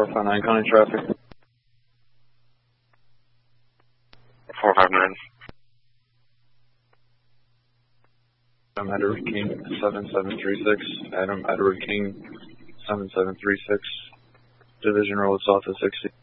459 County Traffic. 459. Adam Edward King, 7736. Adam Edward King, 7736. Division Road south of 60.